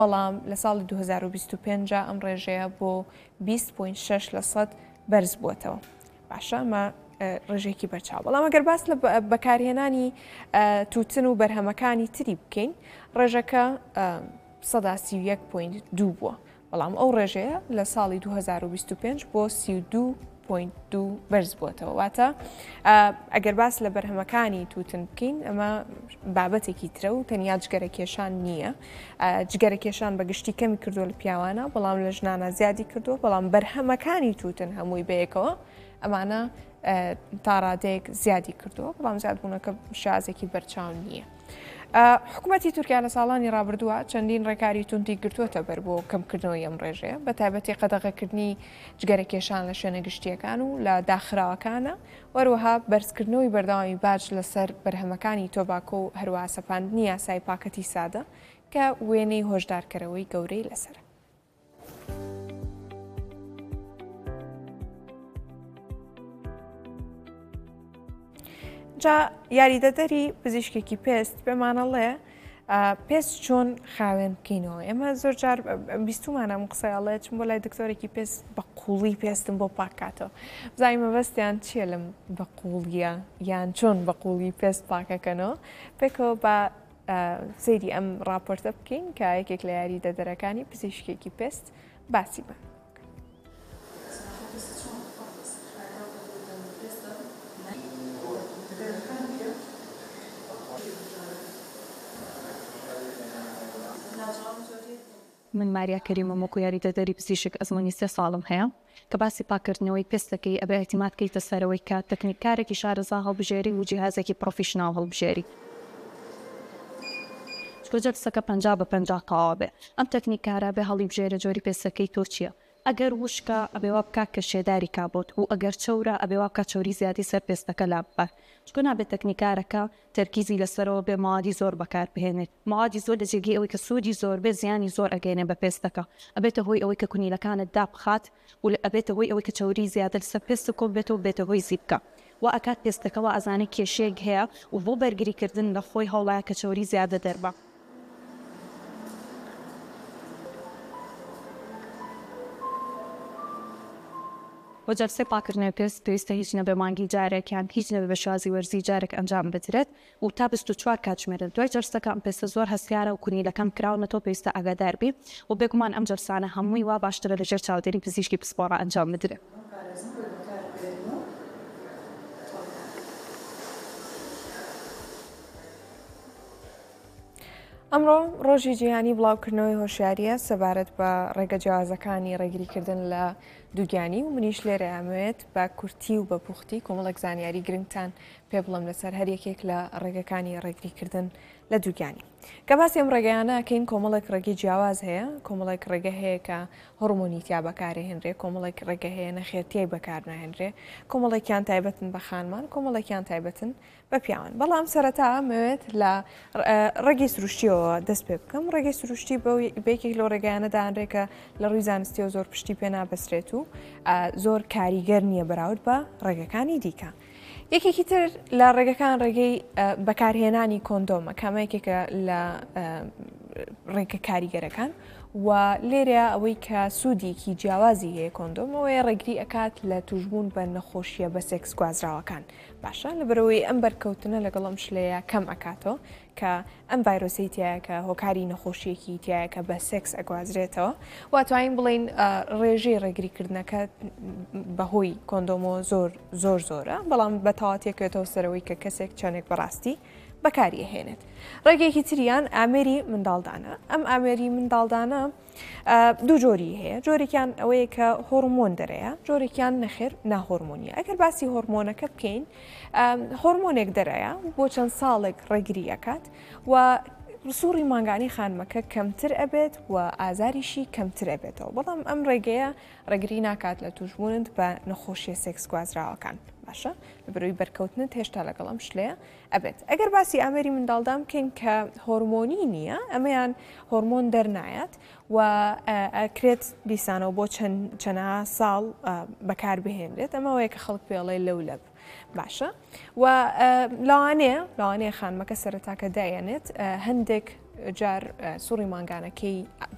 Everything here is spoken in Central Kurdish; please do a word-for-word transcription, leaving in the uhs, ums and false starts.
بەڵام لە ساڵی دوو هەزار و بیست و پێنج ئەم ڕێژەیە بۆ بیست پۆینت شەش لە سەد بەرز بووەتەوە. باشە ئەمە ڕێژێکی بەرچاو. بەڵام ئەگەر باس لە بەکارهێنانی تووتن و بەرهەمەکانی تری بکەین، ڕێژەکە سەدا سی و یەک پۆینت دوو بووە. بەڵام ئەو ڕێژەیە لە ساڵی دوو هەزار و بیست و پێنج بۆ سی و دوو پۆینت دوو بەرز بووەتەوە. واتە ئەگەر باس لە بەرهەمەکانی تووتن بکەین، ئەمە بابەتێکی ترە و تەنیا جگەرە کێشان نییە. جگەرە کێشان بەگشتی کەمی کردووە لە پیاوانە، بەڵام لە ژنانە زیادی کردووە، بەڵام بەرهەمەکانی تووتن هەمووی بەیەکەوە ئەمانە تا ڕادەیەک زیادی کردووە، بەڵام زیادبوونەکە شازێکی بەرچاو نییە. حکوومەتی تورکیا لە ساڵانی ڕابردووە چەندین ڕێکاری تونتی گرتووەتە بەر بۆ کەمکردنەوەی ئەم ڕێژەیە، بە تایبەتی قەدەغەکردنی جگەرە کێشان لە شوێنە گشتیەکان و لە داخراوەکانە، وەروەها بەرزکردنەوەی بەردەوامی باج لەسەر بەرهەمەکانی تۆباکۆ و هەروەها سەپاندنی یاسای پاکەتی سادە کە وێنەی هۆشدارکەرەوەی گەورەی لەسەر. جا یاریدەدەری پزیشکێکی پێست پێمانەڵێ پێست چۆن خاوێن بکەینەوە. ئێمە زۆر جار بیستومانە قسەیاڵێ چم بۆ لای دکتۆرێکی پێست بە قوڵی پێستم بۆ پاکاتەوە. بزای مەبەستیان چییە لەم بە قوڵیە یان چۆن بە قوڵی پێست پاکەکەنەوە. پێکەوە بە سەیری ئەم راپۆرتە بکەین کە یەکێک لە یاریدەدەرەکانی پزیشکێکی پێست باسی بن. من ماریا کەریمە وەکو یاریدەدەری پزیشک ئەزمموی سێ ساڵم هەیە کە باسی پاکردنەوەی پێستەکەی ئەبێ ئەتیماد بکەیتە سەرەوەی کات تەکنیکارێکی شارەزا هەڵبژێری و جیهازێکی پرۆفیشناڵ هەڵبژێری. جلسەکە پەنجا بە پەنجا قاوا بێ. ئەم تەکنیکارە بێ هەڵی بژێرە جۆری پێستەکەی تۆ چییە؟ ئەگەر وشکە ئەبێوا بکات کە شێداری کابوت و ئەگەر چەورە ئەبێوا بکات چۆری زیادی سەر پێستەکە لا ببات. چکە نابێت تەکنیکارەکە تەرکیزی لەسەرەوە بێ ماوادی زۆر بەکار بهێنێت. ماوادی زۆر لە جێگەی ئەوەی کە سوودی زۆر بێ زیانی زۆر ئەگەینێ بە پێستەکە. ئەبێتە هۆی ئەوەی کە کونیلەکانت دابخات و ئەبێتە هۆی ئەوەی کە چۆری زیادە لەسەر پێستە کۆ بێتەوە بێتە هۆی زیبکە. و ئەکات پێستەکەەوە ئەزانێ کێشەیەک هەیە و بۆ بەرگریکردن لە خۆی هەوڵایە کە چۆری زیادە دەربە. بۆ جەلسەی پاکردنەوەی پێست پێویستە هیچ نەبێ مانگی جارێکیان هیچ نەبێ بە شازی وەرزی جارێک ئەنجام بدرێت و تا بیست و چوار کاتژمێرە دوای جەلسەکە ئەم پێستە زۆر هەستیارە و کونیلەکەم کراونەتەوە پێویستە ئاگادار بی و بێگومان ئەم جەلسانە هەمووی وا باشترە لەژێر چاودێری پزیشکی پسپۆڕە ئەنجام بدرێت. ئەمڕۆ ڕۆژی جیهانی بڵاوکردنەوەی هۆشیاریە سەبارەت بە ڕێگە جیاوازەکانی ڕێگریکردن لە دووگیانی و منیش لێرە ئەمەوێت بە کورتی و بە پوختی کۆمەڵێک زانیاری گرنگتان پێ بڵم لەسەر هەر یەکێک لە ڕێگەکانی ڕێگریکردن لە دووگیانی. کە باسی ئەم ڕێگەیانەکەین کۆمەڵێک ڕێگەی جیاواز هەیە، کۆمەڵێک ڕێگە هەیە کە هۆرمۆنیتیا بەکارهێنرێ، کۆمەڵێک ڕێگە هەیە نەخێتیای بەکار ناهێنرێ، کۆمەڵێکیان تایبەتن بە خانمان، کۆمەڵێکیان تایبەتن بە پیاوان. بەڵام سەرەتا ئەمەوێت لە ڕێگەی سروشتیەوە دەست پێ بکەم. ڕێگەی سروشتی بەیەکێک لەو ڕێگەیانەدا هەندێکە لە ڕووی زانستیەوە زۆر پشتی پێ نابەسرێت و زۆر کاریگەر نییە بەراورد بە ڕێگەکانی دیکە. یەکێکی تر لە ڕێگەکان ڕێگەی بەکارهێنانی کۆندۆمە، کامەیەکێکە لە ڕێگە کاریگەرەکان و لێرە ئەوەی کە سوودێکی جیاوازی هەیە کۆندۆمەوەی ڕێگری ئەکات لە توژبوون بە نەخۆشیە بە سێکس گوازراوەکان. باشە لەبەرەوەی ئەم بەرکەوتنە لەگەڵ ئەم شلەیە کەم ئەکاتەوە کە ئەم ڤایرۆسی تایە کە هۆکاری نەخۆشیەکی تایە کە بە سێکس ئەگوازرێتەوە واتوانین بڵین ڕێژەی ڕێگریکردنەکە بەهۆی کۆندۆمۆ زۆر زۆر زۆرە، بەڵام بە تەواوەتێکێتەوە سەرەوەی کە کەسێک چەندێک بەڕاستی بەکاری هێنێت. ڕێگەیەکی تریان ئامێری منداڵدانە. ئەم ئامێری منداڵدانە دوو جۆری هەیە. جۆرێکیان ئەوەیە کە هۆرمۆن دەرەیە، جۆرێکیان نەخێر ناهۆرمۆنیە. ئەگەر باسی هۆرمۆنەکە بکەین، هۆرمۆنێک دەرەیە بۆ چەند ساڵێک ڕێگری ئەکات و سووڕی مانگانی خانمەکە کەمتر ئەبێت و ئازاریشی کەمتر ئەبێتەوە. بەڵام ئەم ڕێگەیە ڕێگری ناکات لە توژبوونت بە نەخۆشیە سێکس گوازراوەکان. باشە لەبەرەوەی بەرکەوتنت هێشتا لەگەڵ ئەم شلەیە ئەبێت. ئەگەر باسی ئامێری منداڵدان بکەین کە هۆرمۆنی نییە، ئەمەیان هۆرمۆن دەرنایەت و ئەکرێت دیسانەوە بۆ چەندها ساڵ بەکاربهێنرێت. ئەمەوەیە کە خەڵک پێڵێ لەو لەب. باشە و لاوانەیە لاوانەیە خانمەکە سەرەتاکە دایەنێت هەندێک جار سووڕی مانگانەکەی